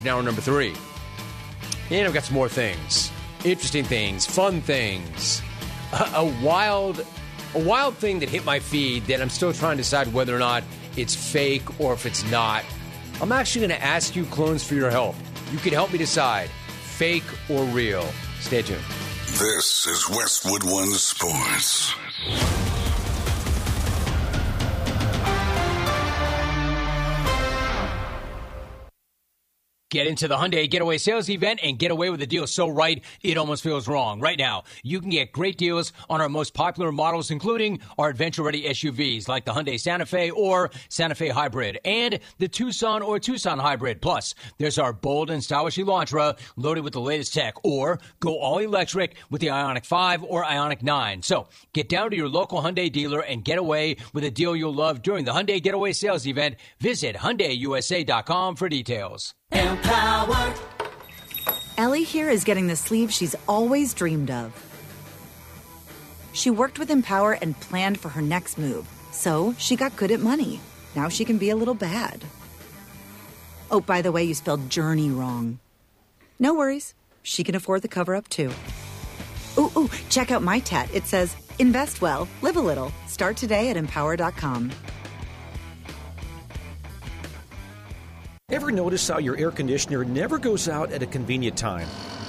Hour number 3. And I've got some more things. Interesting things. Fun things. A wild thing that hit my feed that I'm still trying to decide whether or not it's fake or if it's not. I'm actually going to ask you, clones, for your help. You can help me decide. Fake or real. Stay tuned. This is Westwood One Sports. Get into the Hyundai Getaway Sales Event and get away with a deal so right, it almost feels wrong. Right now, you can get great deals on our most popular models, including our adventure-ready SUVs like the Hyundai Santa Fe or Santa Fe Hybrid and the Tucson or Tucson Hybrid. Plus, there's our bold and stylish Elantra loaded with the latest tech, or go all-electric with the Ioniq 5 or Ioniq 9. So, get down to your local Hyundai dealer and get away with a deal you'll love during the Hyundai Getaway Sales Event. Visit HyundaiUSA.com for details. Empower. Ellie here is getting the sleeve she's always dreamed of. She worked with Empower and planned for her next move, so she got good at money. Now she can be a little bad. Oh, by the way, you spelled journey wrong. No worries. She can afford the cover-up, too. Ooh, check out my tat. It says, invest well, live a little. Start today at Empower.com. Ever notice how your air conditioner never goes out at a convenient time?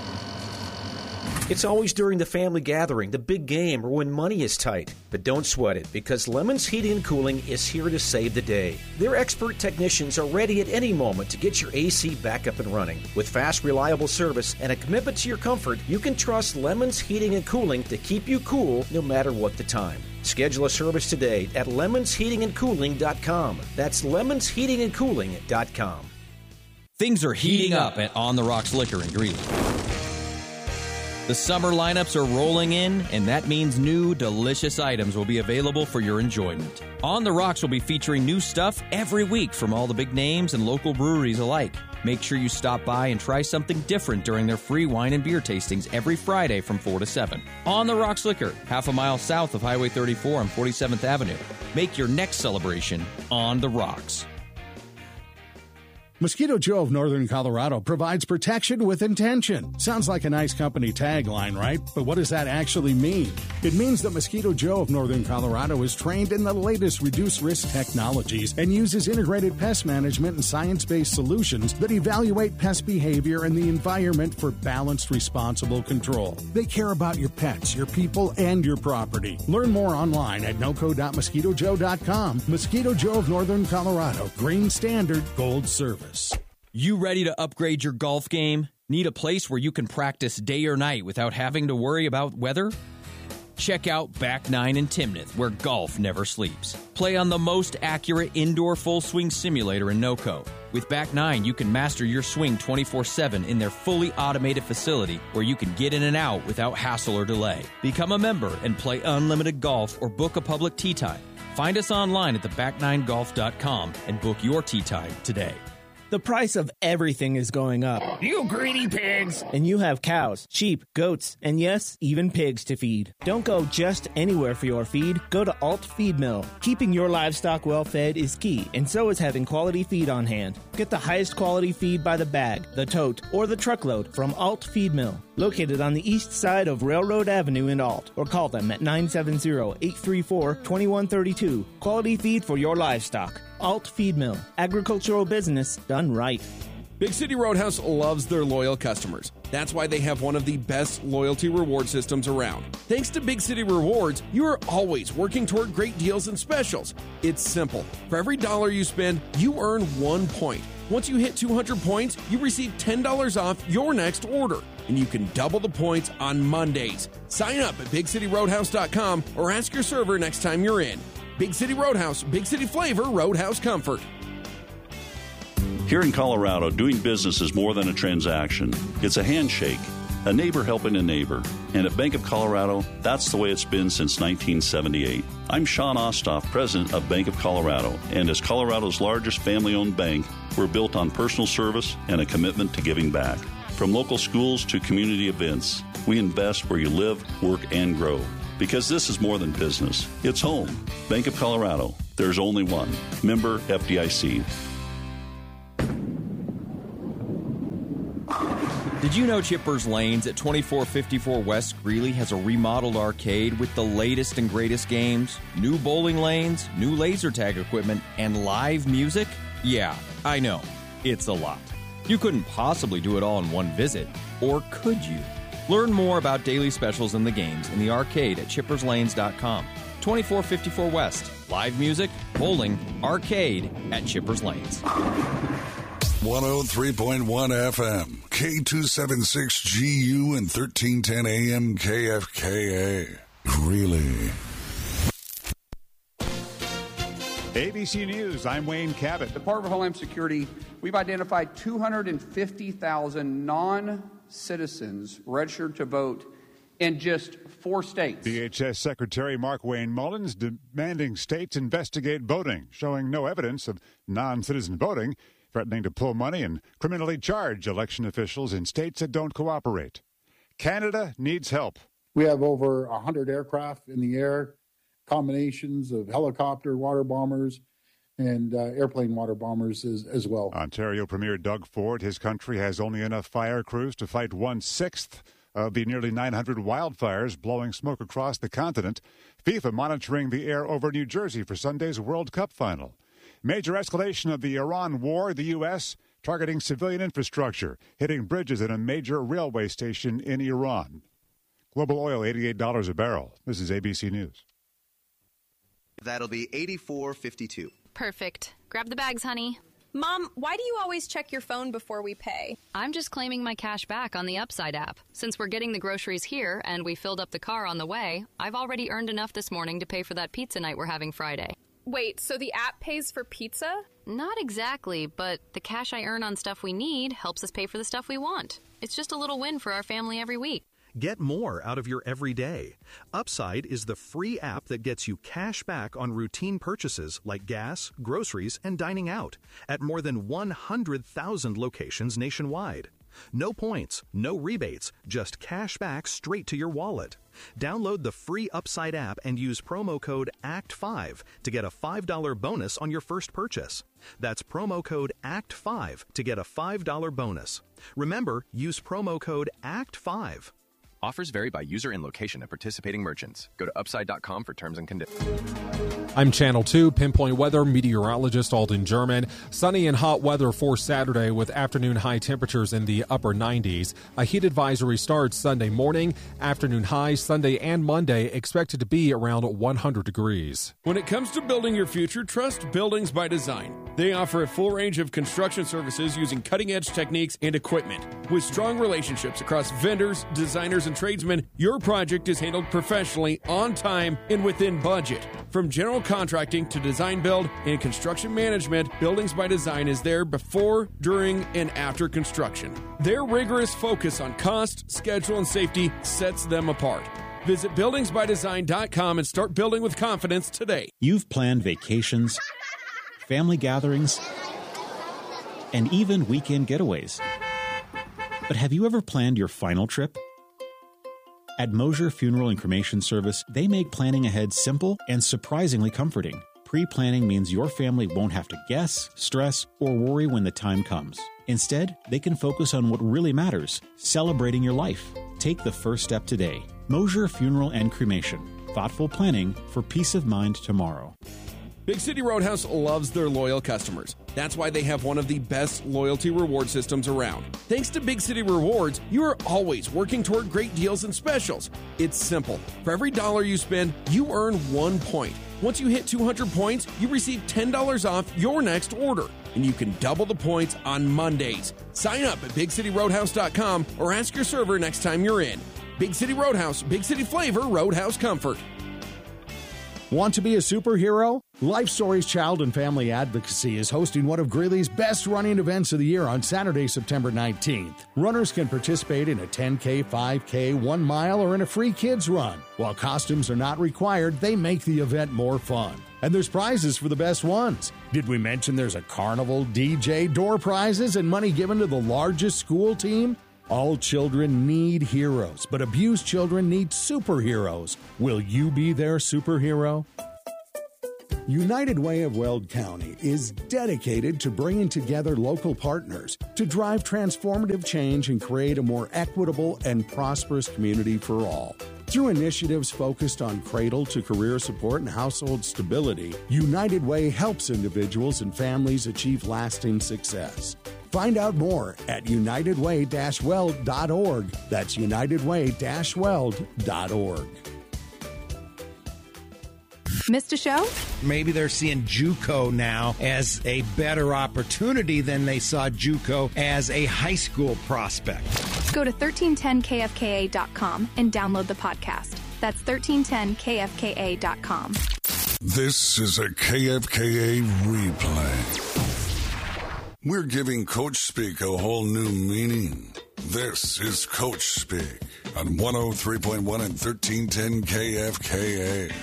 It's always during the family gathering, the big game, or when money is tight. But don't sweat it, because Lemons Heating and Cooling is here to save the day. Their expert technicians are ready at any moment to get your AC back up and running. With fast, reliable service and a commitment to your comfort, you can trust Lemons Heating and Cooling to keep you cool no matter what the time. Schedule a service today at lemonsheatingandcooling.com. That's lemonsheatingandcooling.com. Things are heating up at On the Rocks Liquor in Greeley. The summer lineups are rolling in, and that means new, delicious items will be available for your enjoyment. On the Rocks will be featuring new stuff every week from all the big names and local breweries alike. Make sure you stop by and try something different during their free wine and beer tastings every Friday from 4 to 7. On the Rocks Liquor, half a mile south of Highway 34 on 47th Avenue. Make your next celebration On the Rocks. Mosquito Joe of Northern Colorado provides protection with intention. Sounds like a nice company tagline, right? But what does that actually mean? It means that Mosquito Joe of Northern Colorado is trained in the latest reduced-risk technologies and uses integrated pest management and science-based solutions that evaluate pest behavior and the environment for balanced, responsible control. They care about your pets, your people, and your property. Learn more online at noco.mosquitojoe.com. Mosquito Joe of Northern Colorado. Green Standard Gold Service. You ready to upgrade your golf game? Need a place where you can practice day or night without having to worry about weather? Check out Back 9 in Timnath, where golf never sleeps. Play on the most accurate indoor full swing simulator in NoCo. With Back 9, you can master your swing 24/7 in their fully automated facility where you can get in and out without hassle or delay. Become a member and play unlimited golf or book a public tee time. Find us online at theback9golf.com and book your tee time today. The price of everything is going up. You greedy pigs! And you have cows, sheep, goats, and yes, even pigs to feed. Don't go just anywhere for your feed. Go to Alt Feed Mill. Keeping your livestock well fed is key, and so is having quality feed on hand. Get the highest quality feed by the bag, the tote, or the truckload from Alt Feed Mill. Located on the east side of Railroad Avenue in Alt, or call them at 970-834-2132. Quality feed for your livestock. Alt Feed Mill. Agricultural business done right. Big City Roadhouse loves their loyal customers. That's why they have one of the best loyalty reward systems around. Thanks to Big City Rewards, you are always working toward great deals and specials. It's simple. For every dollar you spend, you earn 1 point. Once you hit 200 points, you receive $10 off your next order. And you can double the points on Mondays. Sign up at BigCityRoadhouse.com or ask your server next time you're in. Big City Roadhouse, Big City flavor, Roadhouse comfort. Here in Colorado, doing business is more than a transaction. It's a handshake, a neighbor helping a neighbor. And at Bank of Colorado, that's the way it's been since 1978. I'm Sean Ostoff, president of Bank of Colorado. And as Colorado's largest family-owned bank, we're built on personal service and a commitment to giving back. From local schools to community events, we invest where you live, work, and grow. Because this is more than business. It's home. Bank of Colorado. There's only one. Member FDIC. Did you know Chippers Lanes at 2454 West Greeley has a remodeled arcade with the latest and greatest games, new bowling lanes, new laser tag equipment, and live music? Yeah, I know. It's a lot. You couldn't possibly do it all in one visit, or could you? Learn more about daily specials and the games in the arcade at chipperslanes.com. 2454 West. Live music, bowling, arcade at Chippers Lanes. 103.1 FM, K276GU and 1310 AM KFKA. Really? ABC News, I'm Wayne Cabot. Department of Homeland Security, we've identified 250,000 non-citizens registered to vote in just 4 states. DHS Secretary Markwayne Mullins demanding states investigate voting, showing no evidence of non-citizen voting, threatening to pull money and criminally charge election officials in states that don't cooperate. Canada needs help. We have over 100 aircraft in the air, combinations of helicopter water bombers and airplane water bombers as well. Ontario Premier Doug Ford, his country has only enough fire crews to fight 1/6 of the nearly 900 wildfires blowing smoke across the continent. FIFA monitoring the air over New Jersey for Sunday's World Cup final. Major escalation of the Iran war, the U.S. targeting civilian infrastructure, hitting bridges at a major railway station in Iran. Global oil, $88 a barrel. This is ABC News. That'll be $84.52. Perfect. Grab the bags, honey. Mom, why do you always check your phone before we pay? I'm just claiming my cash back on the Upside app. Since we're getting the groceries here and we filled up the car on the way, I've already earned enough this morning to pay for that pizza night we're having Friday. Wait, so the app pays for pizza? Not exactly, but the cash I earn on stuff we need helps us pay for the stuff we want. It's just a little win for our family every week. Get more out of your everyday. Upside is the free app that gets you cash back on routine purchases like gas, groceries, and dining out at more than 100,000 locations nationwide. No points, no rebates, just cash back straight to your wallet. Download the free Upside app and use promo code ACT5 to get a $5 bonus on your first purchase. That's promo code ACT5 to get a $5 bonus. Remember, use promo code ACT5. Offers vary by user and location at participating merchants. Go to upside.com for terms and conditions. I'm Channel 2 Pinpoint Weather meteorologist Alden German. Sunny and hot weather for Saturday with afternoon high temperatures in the upper 90s. A heat advisory starts Sunday morning. Afternoon highs Sunday and Monday expected to be around 100 degrees. When it comes to building your future, trust Buildings by Design. They offer a full range of construction services using cutting-edge techniques and equipment. With strong relationships across vendors, designers, and tradesmen, your project is handled professionally, on time, and within budget. From general contracting to design build and construction management, Buildings by Design is there before, during, and after construction. Their rigorous focus on cost, schedule, and safety sets them apart. Visit buildingsbydesign.com and start building with confidence today. You've planned vacations, family gatherings, and even weekend getaways. But have you ever planned your final trip? At Mosier Funeral and Cremation Service, they make planning ahead simple and surprisingly comforting. Pre-planning means your family won't have to guess, stress, or worry when the time comes. Instead, they can focus on what really matters, celebrating your life. Take the first step today. Mosier Funeral and Cremation. Thoughtful planning for peace of mind tomorrow. Big City Roadhouse loves their loyal customers. That's why they have one of the best loyalty reward systems around. Thanks to Big City Rewards, you are always working toward great deals and specials. It's simple. For every $1 you spend, you earn 1 point. Once you hit 200 points, you receive $10 off your next order. And you can double the points on Mondays. Sign up at BigCityRoadhouse.com or ask your server next time you're in. Big City Roadhouse, Big City flavor, Roadhouse comfort. Want to be a superhero? Life Stories Child and Family Advocacy is hosting one of Greeley's best running events of the year on Saturday, September 19th. Runners can participate in a 10K, 5K, 1 mile, or in a free kids run. While costumes are not required, they make the event more fun. And there's prizes for the best ones. Did we mention there's a carnival, DJ, door prizes, and money given to the largest school team? All children need heroes, but abused children need superheroes. Will you be their superhero? United Way of Weld County is dedicated to bringing together local partners to drive transformative change and create a more equitable and prosperous community for all. Through initiatives focused on cradle-to-career support and household stability, United Way helps individuals and families achieve lasting success. Find out more at unitedway-weld.org. That's unitedway-weld.org. Missed a show? Maybe they're seeing JUCO now as a better opportunity than they saw JUCO as a high school prospect. Go to 1310kfka.com and download the podcast. That's 1310kfka.com. This is a KFKA replay. We're giving Coach Speak a whole new meaning. This is Coach Speak on 103.1 and 1310 KFKA.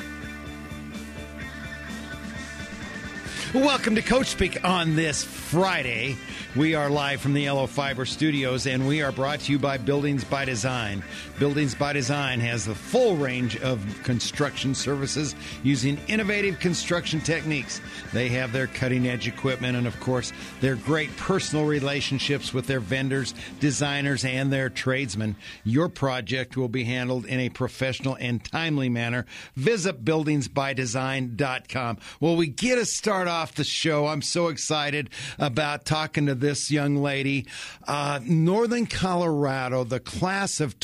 Welcome to Coach Speak on this Friday. We are live from the Yellow Fiber Studios, and we are brought to you by Buildings by Design. Buildings by Design has the full range of construction services using innovative construction techniques. They have their cutting-edge equipment and, of course, their great personal relationships with their vendors, designers, and their tradesmen. Your project will be handled in a professional and timely manner. Visit buildingsbydesign.com. Well, we get to start off the show. I'm so excited about talking to this young lady. Northern Colorado, the class of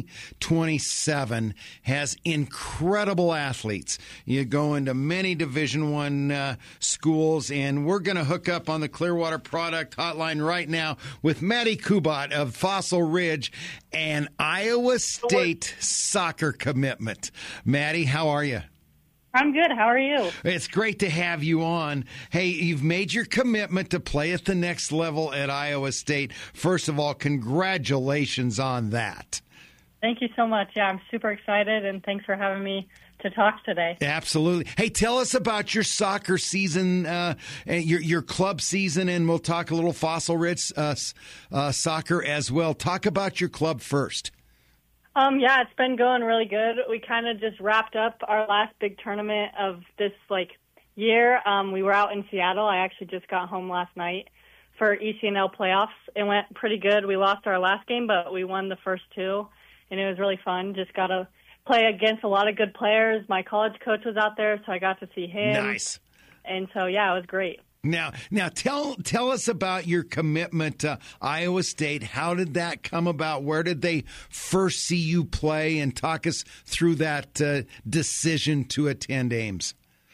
2027, has incredible athletes. You go into many Division I schools, and we're going to hook up on the Clearwater Product Hotline right now with Maddie Kubat of Fossil Ridge and Iowa State soccer commitment. Maddie, how are you? I'm good. How are you? It's great to have you on. Hey, you've made your commitment to play at the next level at Iowa State. First of all, congratulations on that. Thank you so much. Yeah, I'm super excited, and thanks for having me to talk today. Absolutely. Hey, tell us about your soccer season, your club season, and we'll talk a little Fossil Ridge soccer as well. Talk about your club first. Yeah, it's been going really good. We kind of just wrapped up our last big tournament of this year. We were out in Seattle. I actually just got home last night for ECNL playoffs. It went pretty good. We lost our last game, but we won the first two, and it was really fun. Just got to play against a lot of good players. My college coach was out there, so I got to see him. Nice. And so, yeah, it was great. Now, tell us about your commitment to Iowa State. How did that come about? Where did they first see you play? And talk us through that decision to attend Ames.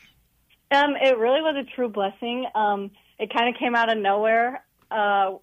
It really was a true blessing. It kind of came out of nowhere. A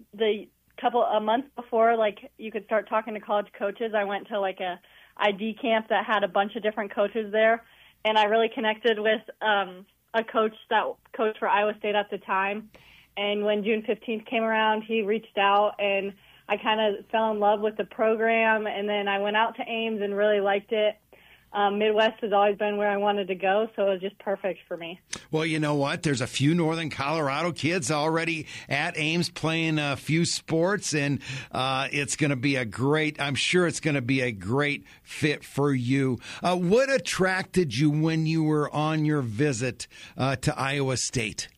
month before, you could start talking to college coaches, I went to a ID camp that had a bunch of different coaches there, and I really connected with a coach that coached for Iowa State at the time. And when June 15th came around, he reached out, and I kind of fell in love with the program. And then I went out to Ames and really liked it. Midwest has always been where I wanted to go, so it was just perfect for me. Well, you know what? There's a few Northern Colorado kids already at Ames playing a few sports, and it's going to be I'm sure it's going to be a great fit for you. What attracted you when you were on your visit to Iowa State?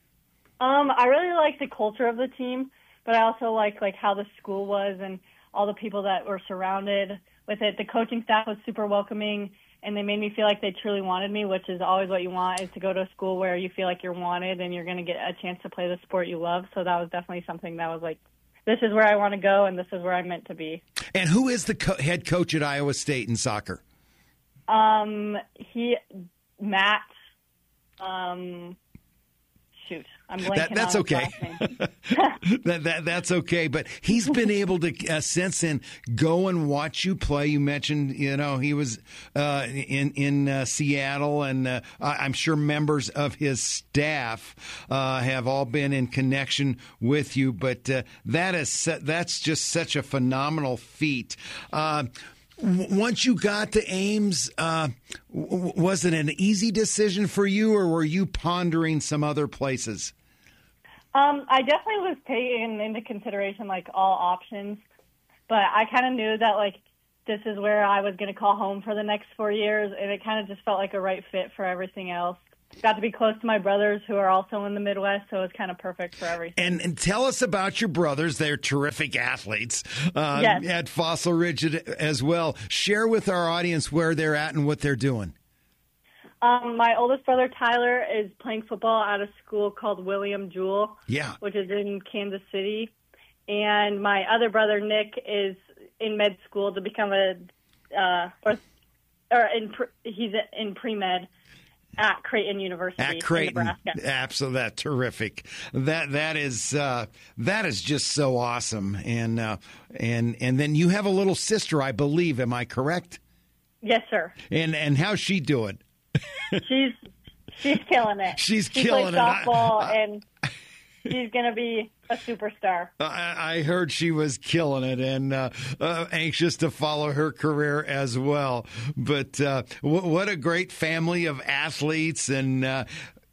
I really like the culture of the team, but I also like how the school was and all the people that were surrounded with it. The coaching staff was super welcoming, and they made me feel like they truly wanted me, which is always what you want, is to go to a school where you feel like you're wanted and you're going to get a chance to play the sport you love. So that was definitely something that was this is where I want to go, and this is where I'm meant to be. And who is the head coach at Iowa State in soccer? Matt. Shoot, I'm blanking. That's on okay. His last name. That's okay. But he's been able to, since then, go and watch you play. You mentioned, he was in Seattle, and I'm sure members of his staff have all been in connection with you. But that's just such a phenomenal feat. Once you got to Ames, was it an easy decision for you, or were you pondering some other places? I definitely was taking into consideration all options, but I kind of knew that this is where I was going to call home for the next 4 years, and it kind of just felt like a right fit for everything else. got to be close to my brothers who are also in the Midwest, so it's kind of perfect for everything. And tell us about your brothers. They're terrific athletes Yes. at Fossil Ridge as well. Share with our audience where they're at and what they're doing. My oldest brother, Tyler, is playing football at a school called William Jewell, Yeah. which is in Kansas City. And my other brother, Nick, is in med school to become he's in pre-med at Creighton University At Creighton, in Nebraska. absolutely, that's terrific. That is just so awesome. And then you have a little sister, I believe. Am I correct? Yes, sir. And how's she doing? She's killing it. She's she killing plays it. softball, and she's going to be a superstar. I heard she was killing it, and anxious to follow her career as well. But what a great family of athletes. And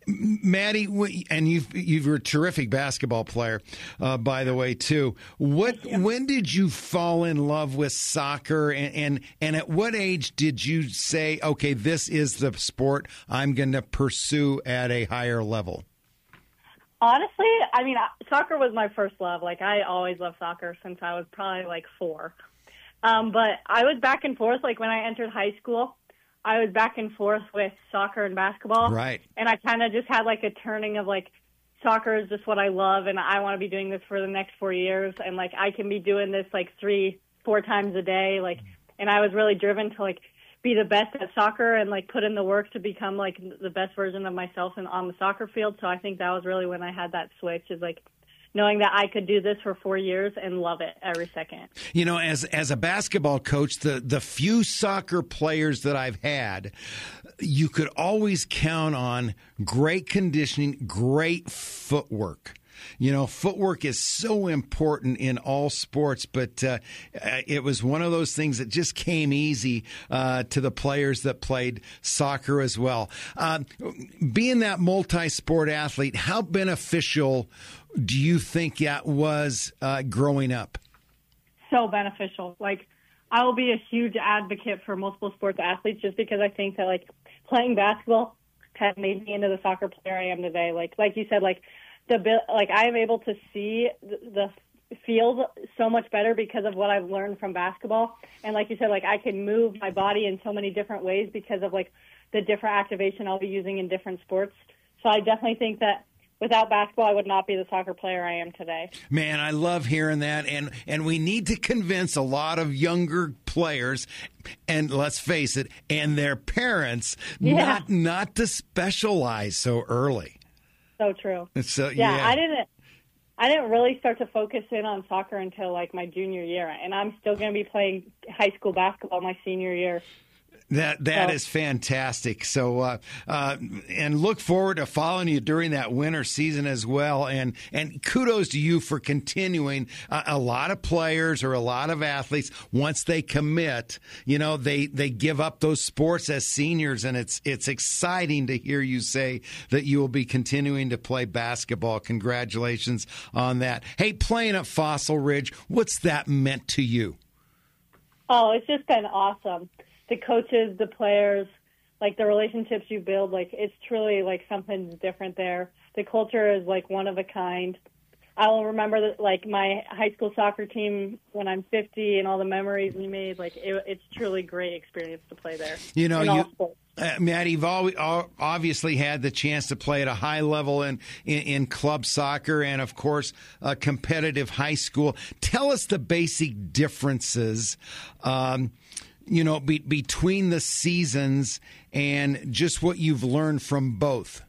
Maddie, and you're a terrific basketball player, by the way, too. When did you fall in love with soccer, and at what age did you say, okay, this is the sport I'm going to pursue at a higher level? Honestly, I mean, soccer was my first love. Like, I always loved soccer since I was probably like 4. But I was back and forth. Like, when I entered high school, I was back and forth with soccer and basketball. Right. And I kind of just had like a turning of like, soccer is just what I love, and I want to be doing this for the next 4 years. And like, I can be doing this like 3-4 times a day. Like, and I was really driven to like be the best at soccer and like put in the work to become like the best version of myself on the soccer field. So I think that was really when I had that switch, is like knowing that I could do this for 4 years and love it every second. You know, as a basketball coach, the few soccer players that I've had, you could always count on great conditioning, great footwork. You know, footwork is so important in all sports, but it was one of those things that just came easy to the players that played soccer as well. Being that multi-sport athlete, how beneficial do you think that was growing up? So beneficial. Like, I will be a huge advocate for multiple sports athletes just because I think that, like, playing basketball has made me into the soccer player I am today. Like you said, like I am able to see the field so much better because of what I've learned from basketball. And like you said, like, I can move my body in so many different ways because of like the different activation I'll be using in different sports. So I definitely think that without basketball, I would not be the soccer player I am today. Man, I love hearing that. And we need to convince a lot of younger players, and let's face it, and their parents, not to specialize so early. So true. So, I didn't really start to focus in on soccer until like my junior year, and I'm still going to be playing high school basketball my senior year. That is fantastic. So, and look forward to following you during that winter season as well. And kudos to you for continuing. A lot of players or a lot of athletes, once they commit, you know, they give up those sports as seniors, and it's exciting to hear you say that you will be continuing to play basketball. Congratulations on that. Hey, playing at Fossil Ridge, what's that meant to you? Oh, it's just been awesome. The coaches, the players, like the relationships you build, like it's truly like something different there. The culture is like one of a kind. I will remember that, like my high school soccer team when I'm 50 and all the memories we made. Like it's truly great experience to play there. You know, Matt, you've obviously had the chance to play at a high level in club soccer and, of course, competitive high school. Tell us the basic differences you know, between the seasons and just what you've learned from both.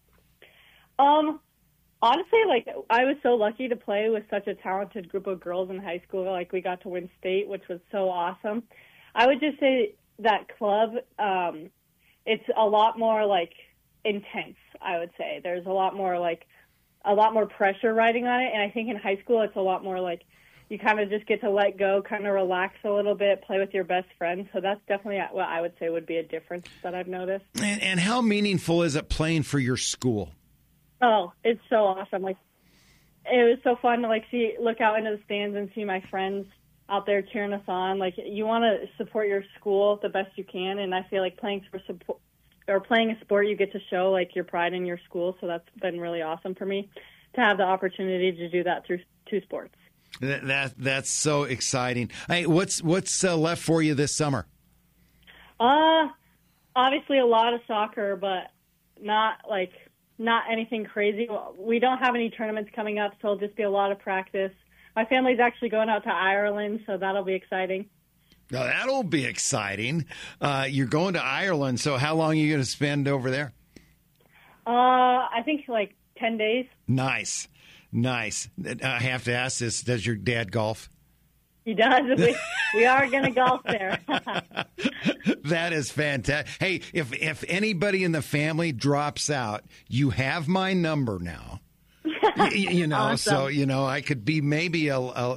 Honestly, like, I was so lucky to play with such a talented group of girls in high school. Like, we got to win state, which was so awesome. I would just say that club, it's a lot more, like, intense, I would say. There's a lot more pressure riding on it. And I think in high school, it's a lot more, like, you kind of just get to let go, kind of relax a little bit, play with your best friends. So that's definitely what I would say would be a difference that I've noticed. And how meaningful is it playing for your school? Oh, it's so awesome. Like, it was so fun to, like, look out into the stands and see my friends out there cheering us on. Like, you want to support your school the best you can, and I feel like playing or playing a sport, you get to show like your pride in your school. So that's been really awesome for me to have the opportunity to do that through 2 sports. That's so exciting. Hey, what's left for you this summer? Obviously a lot of soccer, but not anything crazy. We don't have any tournaments coming up, so it'll just be a lot of practice. My family's actually going out to Ireland, so that'll be exciting. Now, that'll be exciting. You're going to Ireland, so how long are you going to spend over there? I think like 10 days. Nice. I have to ask this, does your dad golf? He does. We are going to golf there. That is fantastic. Hey, if anybody in the family drops out, you have my number now. Awesome. So I could be maybe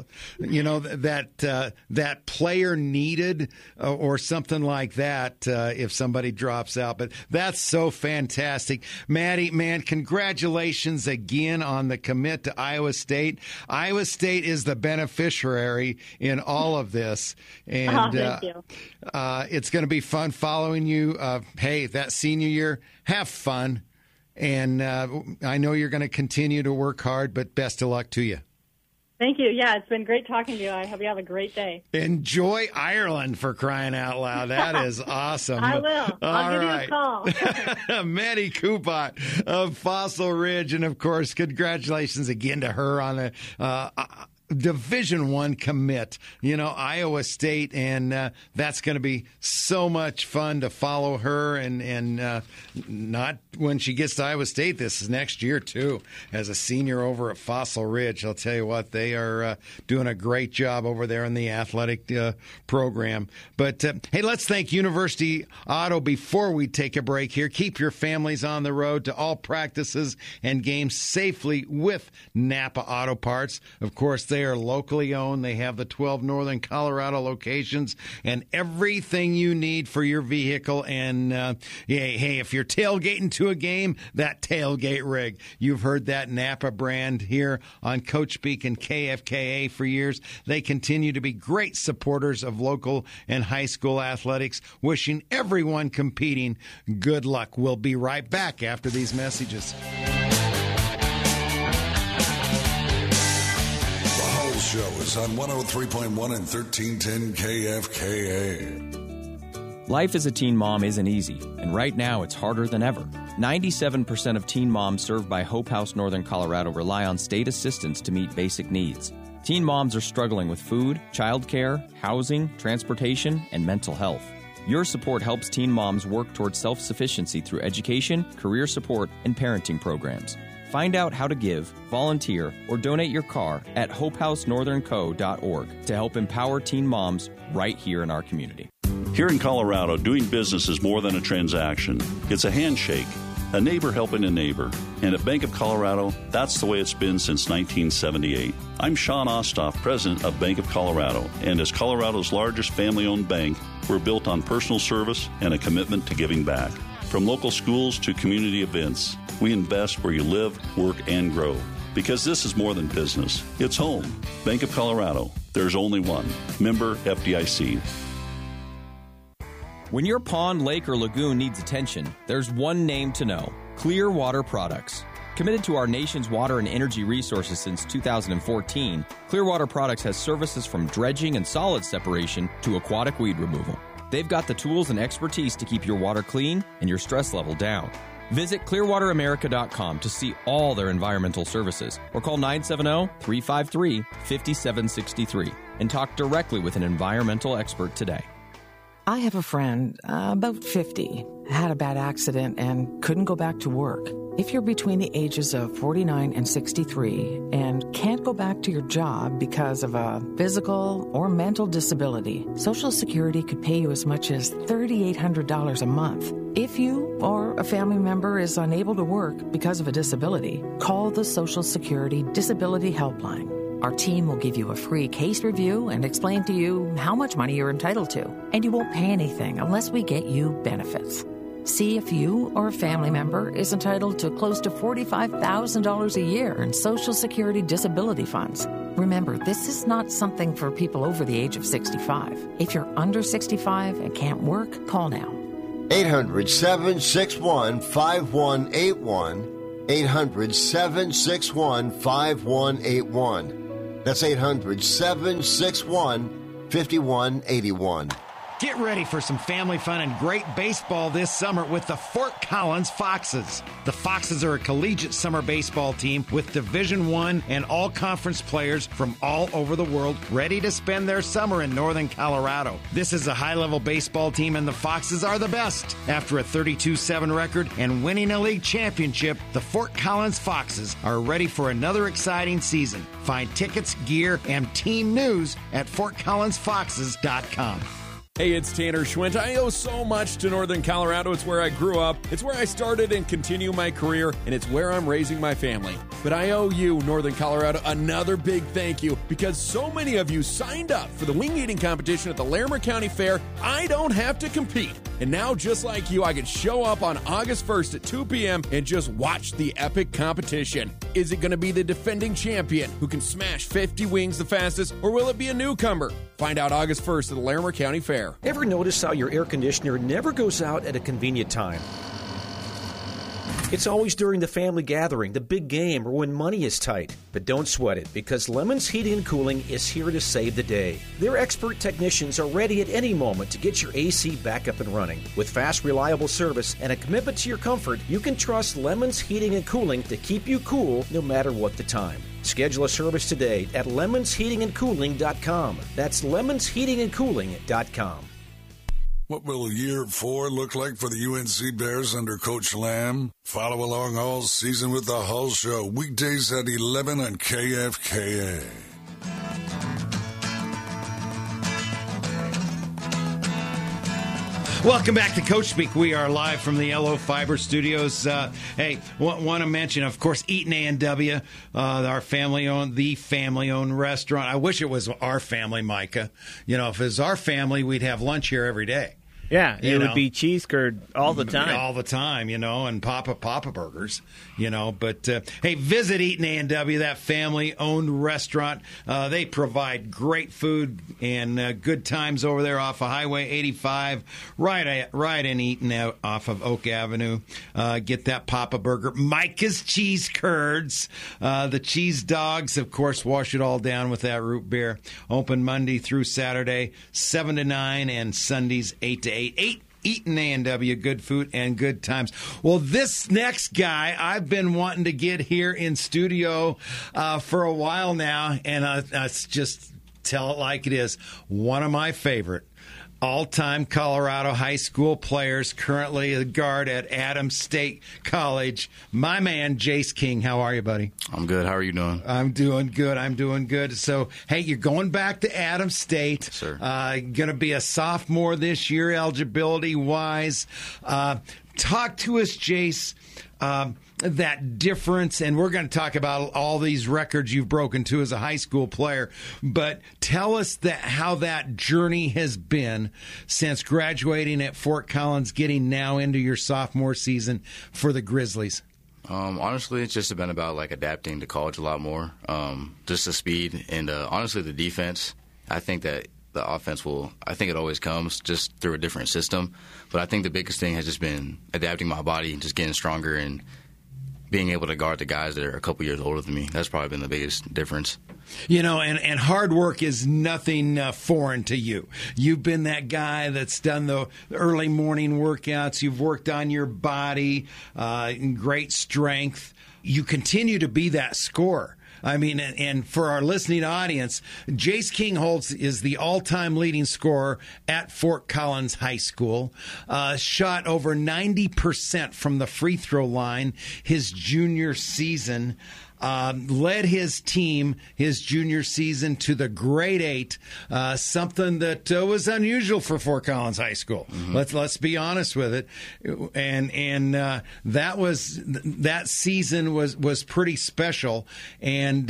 that player needed or something like that if somebody drops out. But that's so fantastic, Maddie. Man, congratulations again on the commit to Iowa State. Iowa State is the beneficiary in all of this, and thank you. It's going to be fun following you. Hey, that senior year, have fun. And I know you're going to continue to work hard, but best of luck to you. Thank you. Yeah, it's been great talking to you. I hope you have a great day. Enjoy Ireland, for crying out loud. That is awesome. I will. I'll give you a call. Maddie Coupot of Fossil Ridge. And, of course, congratulations again to her on the Division I commit, Iowa State, and that's going to be so much fun to follow her, and not when she gets to Iowa State. This is next year too, as a senior over at Fossil Ridge. I'll tell you what, they are doing a great job over there in the athletic program. But hey, let's thank University Auto before we take a break here. Keep your families on the road to all practices and games safely with Napa Auto Parts. Of course, they are locally owned. They have the 12 Northern Colorado locations and everything you need for your vehicle. And hey, if you're tailgating to a game, that tailgate rig. You've heard that Napa brand here on Coach Speak and KFKA for years. They continue to be great supporters of local and high school athletics. Wishing everyone competing good luck. We'll be right back after these messages. Show is on 103.1 and 1310 KFKA. Life as a teen mom isn't easy, and right now it's harder than ever. 97% of teen moms served by Hope House Northern Colorado rely on state assistance to meet basic needs. Teen moms are struggling with food, childcare, housing, transportation, and mental health. Your support helps teen moms work towards self-sufficiency through education, career support, and parenting programs. Find out how to give, volunteer, or donate your car at hopehousenorthernco.org to help empower teen moms right here in our community. Here in Colorado, doing business is more than a transaction. It's a handshake, a neighbor helping a neighbor. And at Bank of Colorado, that's the way it's been since 1978. I'm Sean Ostoff, president of Bank of Colorado. And as Colorado's largest family-owned bank, we're built on personal service and a commitment to giving back. From local schools to community events, we invest where you live, work, and grow. Because this is more than business. It's home. Bank of Colorado. There's only one. Member FDIC. When your pond, lake, or lagoon needs attention, there's one name to know: Clearwater Products. Committed to our nation's water and energy resources since 2014, Clearwater Products has services from dredging and solid separation to aquatic weed removal. They've got the tools and expertise to keep your water clean and your stress level down. Visit clearwateramerica.com to see all their environmental services or call 970-353-5763 and talk directly with an environmental expert today. I have a friend, about 50, had a bad accident and couldn't go back to work. If you're between the ages of 49 and 63 and can't go back to your job because of a physical or mental disability, Social Security could pay you as much as $3,800 a month. If you or a family member is unable to work because of a disability, call the Social Security Disability Helpline. Our team will give you a free case review and explain to you how much money you're entitled to, and you won't pay anything unless we get you benefits. See if you or a family member is entitled to close to $45,000 a year in Social Security disability funds. Remember, this is not something for people over the age of 65. If you're under 65 and can't work, call now. 800-761-5181. 800-761-5181. That's 800-761-5181. Get ready for some family fun and great baseball this summer with the Fort Collins Foxes. The Foxes are a collegiate summer baseball team with Division I and all-conference players from all over the world ready to spend their summer in northern Colorado. This is a high-level baseball team, and the Foxes are the best. After a 32-7 record and winning a league championship, the Fort Collins Foxes are ready for another exciting season. Find tickets, gear, and team news at FortCollinsFoxes.com. Hey, it's Tanner Schwint. I owe so much to Northern Colorado. It's where I grew up. It's where I started and continue my career, and it's where I'm raising my family. But I owe you, Northern Colorado, another big thank you because so many of you signed up for the wing eating competition at the Larimer County Fair. I don't have to compete. And now, just like you, I can show up on August 1st at 2 p.m. and just watch the epic competition. Is it going to be the defending champion who can smash 50 wings the fastest, or will it be a newcomer? Find out August 1st at the Larimer County Fair. Ever notice how your air conditioner never goes out at a convenient time? It's always during the family gathering, the big game, or when money is tight. But don't sweat it, because Lemons Heating and Cooling is here to save the day. Their expert technicians are ready at any moment to get your AC back up and running. With fast, reliable service and a commitment to your comfort, you can trust Lemons Heating and Cooling to keep you cool no matter what the time. Schedule a service today at lemonsheatingandcooling.com. That's lemonsheatingandcooling.com. What will year 4 look like for the UNC Bears under Coach Lamb? Follow along all season with the Hull Show, weekdays at 11 on KFKA. Welcome back to Coach Speak. We are live from the Yellow Fiber Studios. Hey, want to mention, of course, Eaton A&W, our family-owned restaurant. I wish it was our family, Micah. You know, if it was our family, we'd have lunch here every day. Yeah, it would be cheese curd all the time. All the time, you know, and Papa Burgers, you know. But, hey, visit Eaton A&W, that family-owned restaurant. They provide great food and good times over there off of Highway 85, right in Eaton off of Oak Avenue. Get that Papa Burger. Micah's Cheese Curds. The cheese dogs, of course, wash it all down with that root beer. Open Monday through Saturday, 7 to 9, and Sundays, 8 to 8. Eaton A&W, good food and good times. Well, this next guy I've been wanting to get here in studio for a while now, and let's just tell it like it is. One of my favorite all-time Colorado high school players, currently a guard at Adams State College. My man, Jace King. How are you, buddy? I'm good. How are you doing? I'm doing good. So, hey, you're going back to Adams State. Yes, sir. Going to be a sophomore this year, eligibility-wise. Talk to us, Jace, that difference, and we're going to talk about all these records you've broken too as a high school player, but tell us how that journey has been since graduating at Fort Collins, getting now into your sophomore season for the Grizzlies. Honestly, it's just been about like adapting to college a lot more, just the speed and honestly the defense. I think that the offense I think it always comes just through a different system. But I think the biggest thing has just been adapting my body and just getting stronger and being able to guard the guys that are a couple years older than me. That's probably been the biggest difference. You know, and hard work is nothing foreign to you. You've been that guy that's done the early morning workouts. You've worked on your body, great strength. You continue to be that scorer. I mean, and for our listening audience, Jace King is the all-time leading scorer at Fort Collins High School. Shot over 90% from the free throw line his junior season. Led his team his junior season to the grade 8, something that was unusual for Fort Collins High School. Mm-hmm. Let's be honest with it, and that season was pretty special. And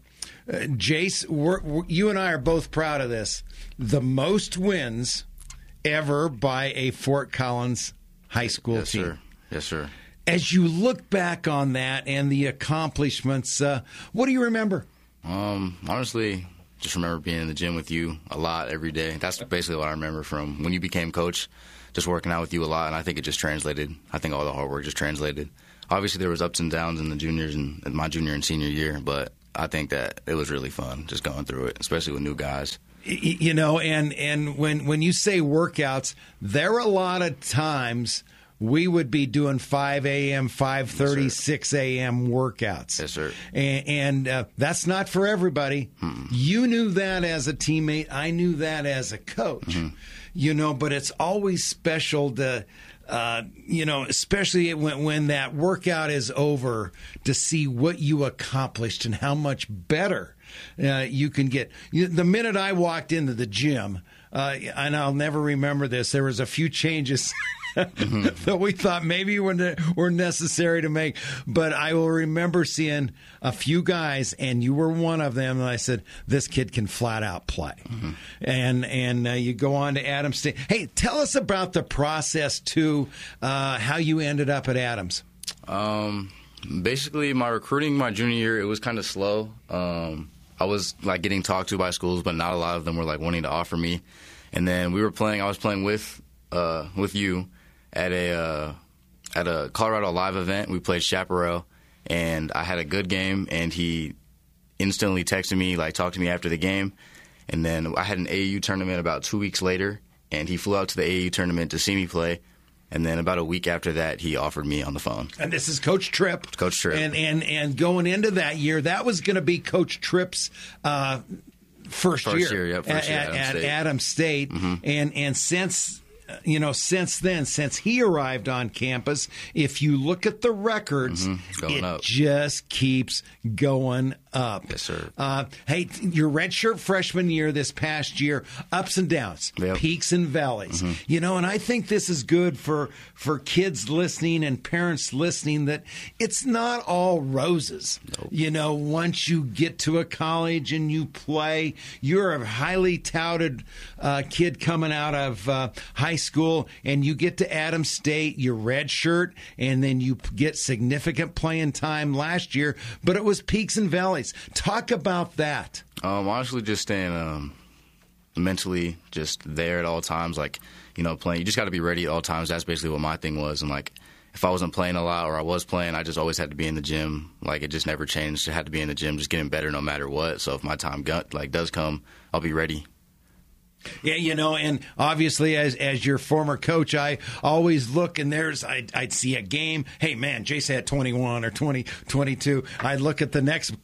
Jace, you and I are both proud of this. The most wins ever by a Fort Collins High School team. Sir. Yes, sir. As you look back on that and the accomplishments, what do you remember? Honestly, just remember being in the gym with you a lot every day. That's basically what I remember from when you became coach, just working out with you a lot, and I think it just translated. I think all the hard work just translated. Obviously, there was ups and downs in the juniors and my junior and senior year, but I think that it was really fun just going through it, especially with new guys. You know, and when you say workouts, there are a lot of times we would be doing 5 a.m., 5:30, yes, 6 a.m. workouts. Yes, sir. And that's not for everybody. Mm-mm. You knew that as a teammate. I knew that as a coach. Mm-hmm. You know, but it's always special to, you know, especially when that workout is over, to see what you accomplished and how much better you can get. The minute I walked into the gym, and I'll never remember this, there was a few changes that we thought maybe were necessary to make. But I will remember seeing a few guys, and you were one of them, and I said, this kid can flat out play. Mm-hmm. And you go on to Adams State. Hey, tell us about the process, too, how you ended up at Adams. Basically, my recruiting my junior year, it was kind of slow. I was like getting talked to by schools, but not a lot of them were like wanting to offer me. And then I was playing with you at a Colorado Live event. We played Chaparral, and I had a good game, and he instantly texted me, like talked to me after the game. And then I had an AAU tournament about 2 weeks later, and he flew out to the AAU tournament to see me play. And then about a week after that, he offered me on the phone. And this is Coach Tripp. Coach Tripp. And going into that year, that was going to be Coach Tripp's first year at Adams State. Mm-hmm. And since then, since he arrived on campus, if you look at the records, it just keeps going up. Yes, sir. Hey, your redshirt freshman year this past year, ups and downs, peaks and valleys. Mm-hmm. You know, and I think this is good for kids listening and parents listening, that it's not all roses. Nope. You know, once you get to a college and you play, you're a highly touted kid coming out of high school, and you get to Adams State, you redshirt, and then you get significant playing time last year, but it was peaks and valleys. Talk about that. Honestly, just staying mentally just there at all times, like, you know, playing. You just got to be ready at all times. That's basically what my thing was. And, like, if I wasn't playing a lot or I was playing, I just always had to be in the gym. Like, it just never changed. I had to be in the gym, just getting better no matter what. So if my time does come, I'll be ready. Yeah, you know, and obviously as your former coach, I always look, and I'd see a game. Hey, man, Jace had 21 or 22. I'd look at the next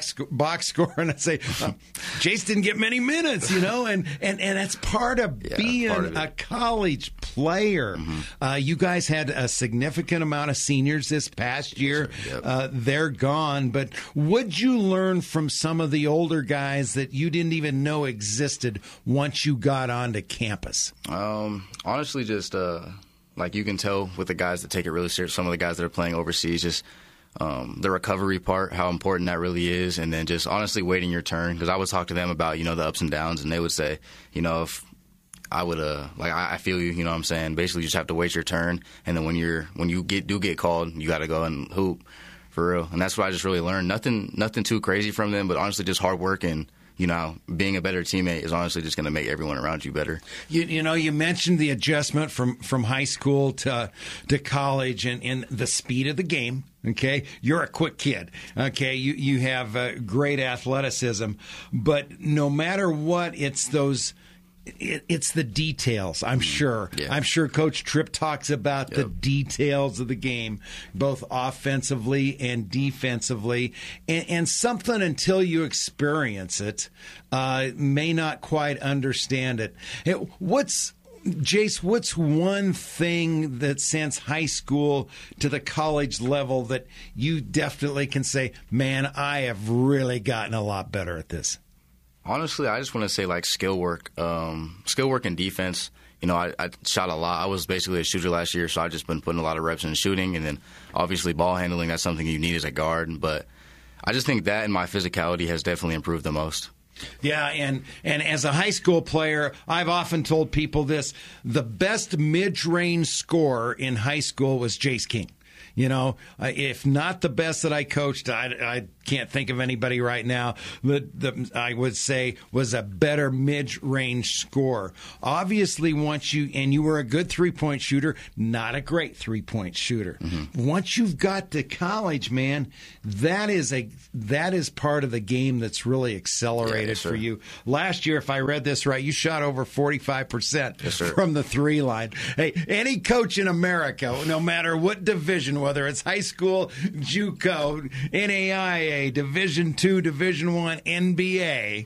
box score and I'd say, Jace didn't get many minutes, you know, and that's part of being a college player. Mm-hmm. You guys had a significant amount of seniors this past year. Yep. They're gone, but what'd you learn from some of the older guys that you didn't even know existed once you got onto campus? Honestly, just like you can tell with the guys that take it really serious, some of the guys that are playing overseas, just the recovery part, how important that really is, and then just honestly waiting your turn. Because I would talk to them about, you know, the ups and downs, and they would say, you know, if I would I feel you, you know what I'm saying? Basically, you just have to wait your turn, and then when you get called, you got to go and hoop for real. And that's what I just really learned. Nothing too crazy from them, but honestly, just hard work and, you know, being a better teammate is honestly just going to make everyone around you better. You know, you mentioned the adjustment from high school to college and the speed of the game. Okay, you're a quick kid. Okay, you have great athleticism, but no matter what, it's the details, I'm sure. Yeah. I'm sure Coach Tripp talks about the details of the game, both offensively and defensively. And something, until you experience it, may not quite understand it. Jace, what's one thing that since high school to the college level that you definitely can say, man, I have really gotten a lot better at this? Honestly, I just want to say, like, skill work and defense. You know, I shot a lot. I was basically a shooter last year, so I've just been putting a lot of reps in shooting. And then, obviously, ball handling, that's something you need as a guard. But I just think that and my physicality has definitely improved the most. Yeah, and as a high school player, I've often told people this. The best mid-range scorer in high school was Jace King. If not the best that I coached, I can't think of anybody right now that I would say was a better mid-range scorer. Obviously, you were a good three-point shooter, not a great three-point shooter. Mm-hmm. Once you've got to college, man, that is part of the game that's really accelerated for you. Last year, if I read this right, you shot over 45% from the three line. Hey, any coach in America, no matter what division, whether it's high school, JUCO, NAIA, Division II, Division I, NBA,